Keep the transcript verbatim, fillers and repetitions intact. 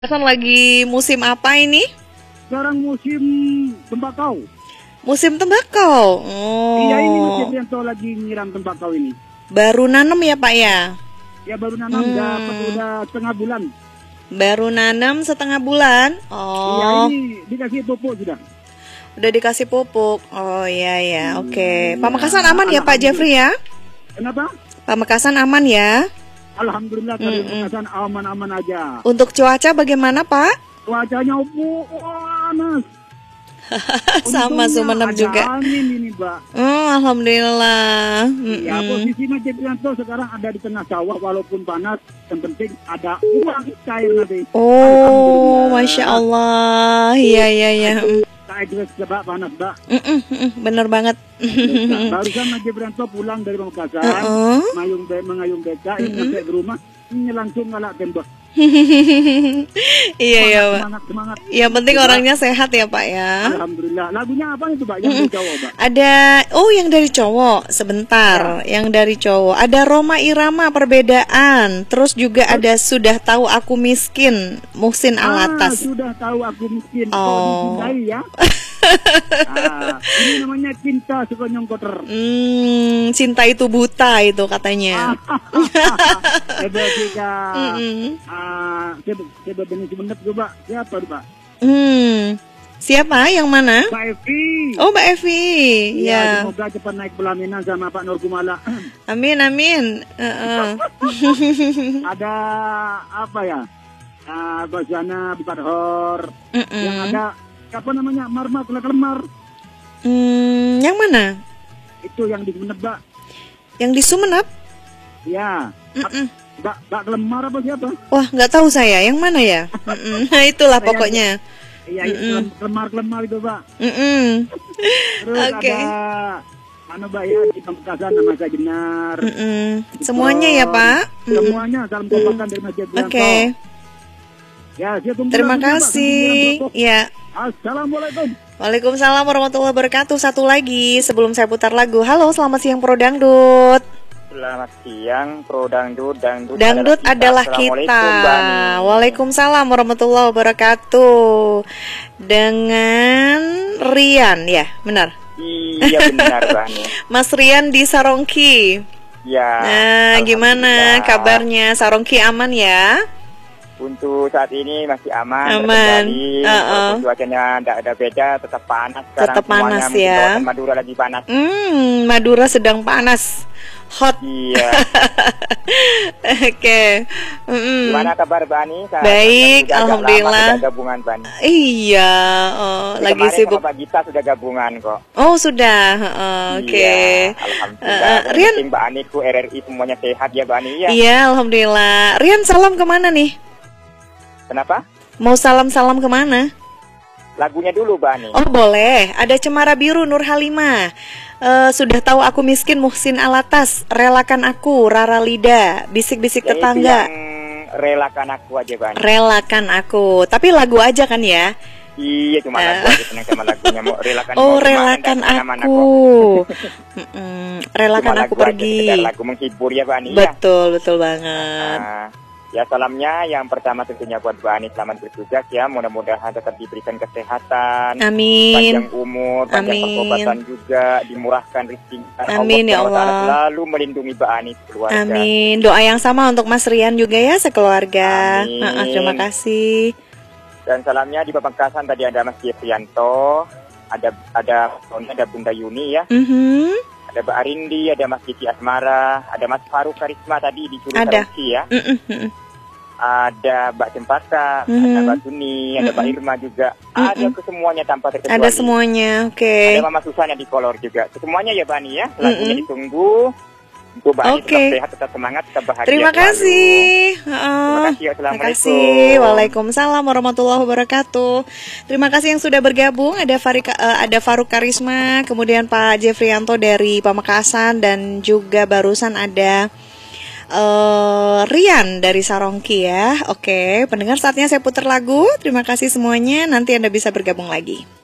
Pamekasan lagi musim apa ini? Sekarang musim tembakau. Musim tembakau. Oh. Iya, ini Mas Jeprianto lagi nyiram tembakau ini. Baru nanam ya Pak ya? Ya baru nanam, Hmm. dapat udah setengah bulan. Baru nanam setengah bulan. Iya, Oh. ini dikasih pupuk sudah. Udah dikasih pupuk. Oh iya ya, Hmm, oke. iya. Pamekasan aman ya Pak Jeffrey ya? Kenapa? Pamekasan aman ya? Alhamdulillah dari Mm-mm. Pamekasan aman-aman aja. Untuk cuaca bagaimana Pak? Cuacanya oh, panas. Sama Untungnya Sumeneb ada juga. angin ini, Mbak. Oh, alhamdulillah. Ya, Mm-mm. posisi Mas Jeprianto sekarang ada di tengah sawah walaupun panas, yang penting ada uang cair nanti. Oh, Alhamdulillah. masya Allah. Iya iya iya. Mm. Saya juga coba panas, Mbak. Mm-mm, mm-mm, bener banget. Barusan Mas Jeprianto pulang dari Pamekasan, Uh-uh. mengayung be mengayung beca, ini sampai ke rumah, ini langsung ngalak tembak. Iya ya Pak. Semangat, semangat. Yang penting Mbak, orangnya sehat ya Pak ya. Alhamdulillah. Lagunya apa itu, Mbak? Yang dari Jawa, Mbak? Ada, oh yang dari cowok, sebentar, yang dari cowok. Ada Roma Irama Perbedaan, terus juga ada Sudah Tahu Aku Miskin, Muhsin Ah, Alatas. sudah tahu aku miskin. Oh. Oh, dicintai ya. Ah, ini namanya cinta sekonyong kotor. Hmm, cinta itu buta itu katanya. Hebat juga. Mm-mm. Ah, coba coba benih sebentar coba. Siapa, Pak? Hmm, siapa? Yang mana? Mbak Evi. Oh Mbak Evi, Ya, ya. semoga cepat naik pelaminan sama Pak Nur Gumala. Amin amin. Uh-uh. Ada apa ya? Ah, Bajana bukan hor. Mm-mm. Yang ada apa namanya? Marma kula kelemar. Hmm, yang mana? Itu yang di Menebak. Yang di Sumeneb? Ya. Mm-mm. Mbak Mbak Kelemar apa siapa? Wah, nggak tahu saya. Yang mana ya? Mm-mm. Nah, itulah Saya- pokoknya. Iya, Mm-mm. itu kelemar-kelemar itu, Pak. Mm-mm. Terus Oke. ada anu Mbak ya di Pamekasan nama saya Jenar. Mm-mm. Semuanya ya Pak. Mm-mm. Semuanya salam kompakan dari Mas Jeprianto. Oke. Ya, saya tunggu Terima lagunya, Pak, kasih. sambil nyiram Ya. Assalamualaikum. Waalaikumsalam warahmatullahi wabarakatuh. Satu lagi sebelum saya putar lagu. Halo, selamat siang Pro Dangdut. Selamat siang, Pro Dangdut. Dangdut, Dangdut adalah Assalamualaikum, kita. Bani. Waalaikumsalam warahmatullahi wabarakatuh. Dengan Rian, ya, benar. Iya benar, Bani. Mas Rian di Sarongki. Ya. Nah, gimana alhamdulillah. kabarnya? Sarongki aman ya? Untuk saat ini masih aman. Aman. terkendali. Uh-uh. Walaupun cuacanya tidak ada beda, tetap panas. Sekarang Tetap semuanya panas mungkin ya. kawasan Madura lagi panas. Hmm, Madura sedang panas. Hot. Iya. Oke. Mm-mm. Gimana kabar Bani? Saya Baik, sudah agak alhamdulillah. Lama sudah gabungan Bani. Iya, oh, Jadi lagi kemarin sibuk. sama Pak Gita sudah gabungan kok. Oh, sudah. Heeh, Oke. Iya, alhamdulillah. Eh, eh, Yang Rian. penting Mbak Aniku R R I semuanya sehat ya Bani ya. Iya, alhamdulillah. Rian, salam kemana nih? Kenapa? Mau salam-salam kemana? Lagunya dulu Bani. Oh, boleh. Ada Cemara Biru Nur Halimah. Eh, Sudah Tahu Aku Miskin Muhsin Alatas. Relakan Aku Rara Lida. Bisik-bisik Ya, itu tetangga. yang relakan aku aja Bani. Relakan Aku. Tapi lagu aja kan ya? Iya, cuma lagu aja senang sama lagunya. Mau relakan Oh, mau kemana, relakan dan kemana-mana aku. kok. Mm-mm. Cuma Relakan aku lagu aja, pergi. sekedar lagu menghibur ya Bani ya. Betul, betul banget. Nah, ya salamnya yang pertama tentunya buat Bani, selamat bertugas ya. Mudah-mudahan tetap diberikan kesehatan, Amin. panjang umur, panjang Amin. pengobatan juga, dimurahkan rezeki. Amin, ya Subhanahu wa ta'ala Allah. Selalu melindungi Bani keluarga. Amin. Doa yang sama untuk Mas Rian juga ya sekeluarga. Amin. Nah, terima kasih. Dan salamnya di Pamekasan tadi ada Mas Jeprianto, ada ada ada Bunda Yuni ya. Mhm. Ada Mbak Arindi, ada Mas Kiki Asmara, ada Mas Faruk Karisma tadi di Suruh Ada. Sarongki ya. Mm-mm, mm-mm. Ada Mbak Cempaka, Mhm. ada Mbak Tuni, ada Mbak Mhm. Irma juga. Mhm. Ada ke semuanya tanpa terkecuali. Ada semuanya. Oke. Ada Mama Susana di kolor juga. Semuanya ya Bani ya. Lagunya Mhm. ditunggu. Untuk Bani Oke. tetap sehat, tetap semangat, tetap bahagia. Terima selalu. kasih. Terima Heeh. kasih. Terima Assalamualaikum. kasih. Waalaikumsalam warahmatullahi wabarakatuh. Terima kasih yang sudah bergabung. Ada Farika, eh, ada Faruk Karisma, kemudian Pak Jeffrianto dari Pamekasan, dan juga barusan ada eh, Rian dari Sarongki ya. Oke, pendengar, saatnya saya putar lagu. Terima kasih semuanya. Nanti Anda bisa bergabung lagi.